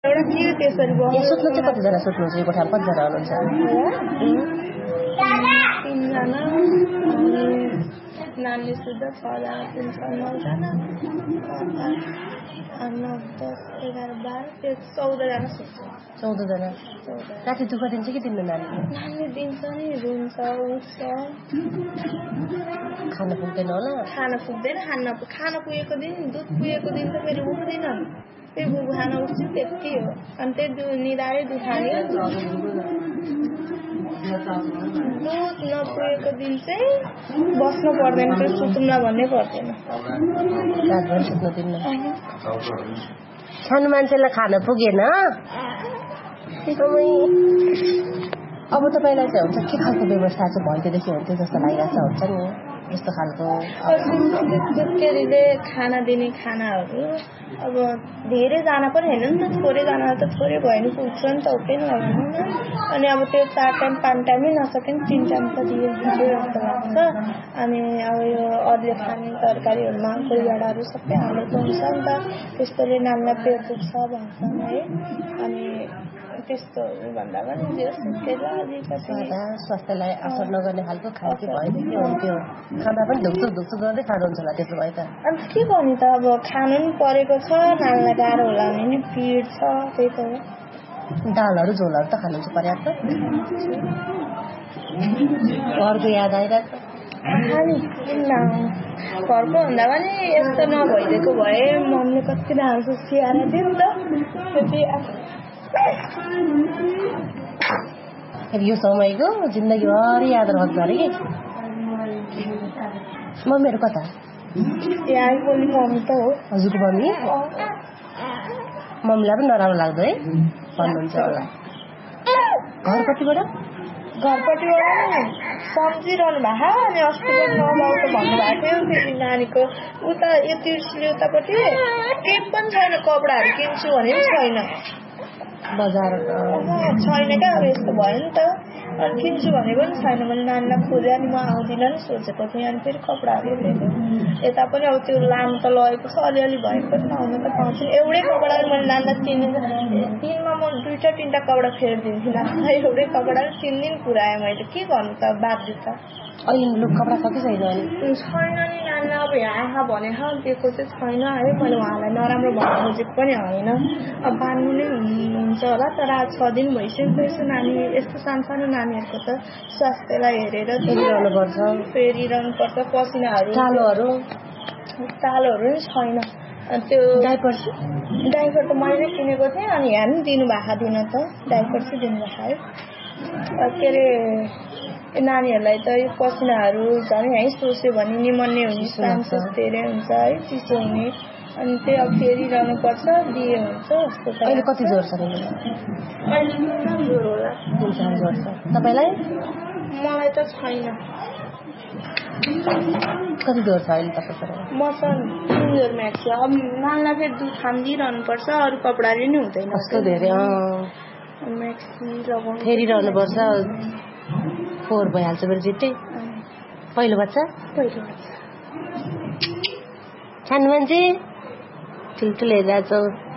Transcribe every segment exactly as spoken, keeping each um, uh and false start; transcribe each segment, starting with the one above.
एउटा के त्यसरी भयो यो सुत्नु चाहिँ कतिजना सुत्नुहुन्छ यो कोठामा कतिजना हुनुहुन्छ तीनजना नानी सुत्दा छजना तिनजना नौजना नौ दस एघार बाह्र त्यो चौधजना सुत्छ चौधजना राति दुःख दिन्छ कि दिनु नानी नानी दिन्छ नि रुन्छ उठ्छ खाना पुग्दैन होला खाना पुग्दैन खाना खाना पुगेको दिन दुध पुगेको दिन त फेरि उठ्दैन त्यही बुबु खाना उठ्छ त्यति हो अनि त्यही निदाए दुध खाने दुध नपुगेको दिन चाहिँ बस्नु पर्दैन त्यो सुत्नुला भन्नै पर्दैन रातभर सुत्नु दिन्न सानो मान्छेलाई खाना पुगेन अब तपाईँलाई चाहिँ हुन्छ के खालको व्यवस्था चाहिँ भइदिएदेखि हुन्थ्यो जस्तो लागिरहेको हुन्छ नि यस्तो खालको सुत्केरीले खाना दिने खानाहरू अब धेरैजना पनि होइन नि त थोरैजना त थोरै भयो भने पुग्छ नि त ओके नि अनि अब त्यो चार टाइम पाँच टाइमै नसके नि तिन टाइम त दियो जस्तो लाग्छ अनि अब यो अरूले खाने तरकारीहरूमा परिवारहरू सबै हालेको हुन्छ नि त त्यस्तोले नानीलाई पेट दुख्छ भन्छन् है अनि त्यस्तोहरू भन्दा पनि त्यो सुत्केला अलिकति स्वास्थ्यलाई असर नगर्ने खालको खालको भएदेखि हुन्थ्यो खाँदा पनि धुक्छु धुक्छु गर्दै खानुहुन्छ होला त्यसो भए त अन्त के गर्ने त अब खानु पनि परेको छ नानीलाई गाह्रो होला भने नि पिड छ त्यही त हो दालहरू झोलहरू त खानुहुन्छ पर्याप्त घरको याद आइरहेको खाने किन घरको भन्दा पनि यस्तो नभइदिएको भए मम्मीले कति राम्रो सियाएर दियो नि त यो समयको जिन्दगीभरि याद रहन्छ अरे कि मम्मीहरू कता आइपोली मम्मी त हो हजुरको मम्मी मम्मीलाई पनि नराम्रो लाग्दो है भन्नुहुन्छ होला घर कतिबाट घरपट्टिबाट सम्झिरहनु भएको अनि अस्ति पनि नजाऊ त भन्नुभएको थियो फेरि नानीको उता यो तिर्सिले उतापट्टि केही पनि छैन कपडाहरू किन्छु भने पनि छैन बजार छैन क्या अब यस्तो भयो नि त अनि किन्छु भनेको पनि छैन मैले नानीलाई खोजेँ अनि म आउँदिनँ नि सोचेको थिएँ अनि फेरि कपडाहरू लिएको यता पनि अब त्यो लानु त लगेको छ अलिअलि भएको पनि आउनु त पाउँछु एउटै कपडा मैले नानीलाई तिन दिनमा म दुईवटा तिनवटा कपडा फेरिदिन्थेँ नानीलाई एउटै कपडा तिन दिन पुऱ्याएँ मैले के गर्नु त बाध्य त अहिले लुक कपडा सबै छैन अनि छैन नि नानीलाई अब यहाँ भने दिएको चाहिँ छैन है मैले उहाँलाई नराम्रो भन्नु खोजेको पनि होइन अब बान्नु नै हुन्छ होला तर आज छ दिन भइसक्यो यसो नानी यस्तो सानसानो नानीहरूको त स्वास्थ्यलाई हेरेर फेरिरहनुपर्छ फेरिरहनुपर्छ पसिनाहरू चालोहरू चालोहरू नि छैन त्यो डाइपर डाइपर त मैले किनेको थिएँ अनि यहाँ पनि दिनुभएको दिन त डाइपर चाहिँ दिनुभएको है के अरे नानीहरूलाई त यो पसिनाहरू झन् है सोच्यो भने निमन्ने हुने चान्सेस धेरै हुन्छ है चिसो हुने अनि त्यही अब फेरिरहनुपर्छ दिए हुन्छ जस्तो छ अहिले कति जोर छ अहिले जोर होला जोर छ तपाईँलाई मलाई त छैन कति जोर छ अहिले तपाईँको म त तिन जोर म्याक्स अब नानीलाई फेरि दुध खानिदिइरहनुपर्छ अरू कपडाले नि हुँदैन कस्तो धेरै म्याक्सी लगाउनु फेरिरहनुपर्छ फोहोर भइहाल्छ मेरो जित्तै पहिलो बच्चा पहिलो बच्चा सानो मान्छे ठुल्ठुलो हेरिरहेको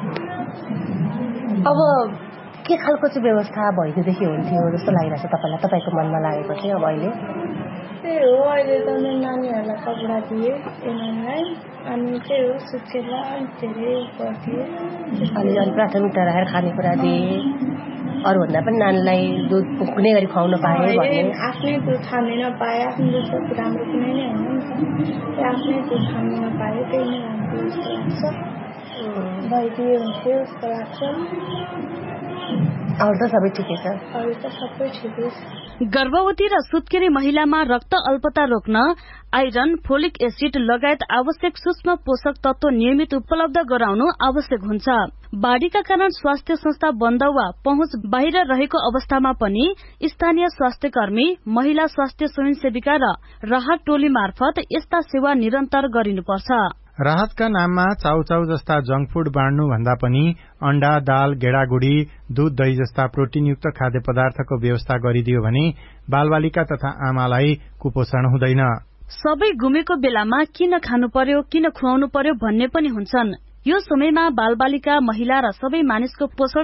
अब के खालको चाहिँ व्यवस्था भइदिएदेखि हुन्थ्यो जस्तो लागिरहेको छ तपाईँलाई तपाईँको मनमा लागेको थियो अब अहिले त्यही हो अहिले त नानीहरूलाई कपडा दिए नानीलाई अनि त्यही हो सुत्केला धेरै गर्थ्यो अनि अनि प्राथमिकता राखेर खानेकुरा दिए अरूभन्दा पनि नानीलाई दुध पुग्ने गरी खुवाउन पाएँ भने आफ्नै दुध खान नपाए आफ्नो दुध त राम्रो कुनै नै होइन नि त आफ्नै दुध खान नपाए त्यही नै राम्रो जस्तो लाग्छ भइदियो हुन्थ्यो जस्तो लाग्छ अरू त सबै ठिकै छ अरू त सबै ठिकै छ गर्भवती र सुत्केरी महिलामा रक्त अल्पता रोक्न आइरन फोलिक एसिड लगायत आवश्यक सूक्ष्म पोषक तत्व नियमित उपलब्ध गराउनु आवश्यक हुन्छ बाढ़ीका कारण स्वास्थ्य संस्था बन्द वा पहुँच बाहिर रहेको अवस्थामा पनि स्थानीय स्वास्थ्य कर्मी महिला स्वास्थ्य स्वयंसेविका र राहत टोली मार्फत यस्ता सेवा निरन्तर गरिनुपर्छ राहतका नाममा चाउचाउ जस्ता जंक फूड बाँड्नु भन्दा पनि अण्डा दाल गेडागुडी दूध दही जस्ता प्रोटिनयुक्त खाद्य पदार्थको व्यवस्था गरिदियो भने बालबालिका तथा आमालाई कुपोषण हुँदैन सबै गुमेको बेलामा किन खानु पर्यो किन खुवाउनु पर्यो भन्ने पनि हुन्छन् यो समयमा बालबालिका महिला र सबै मानिसको पोषण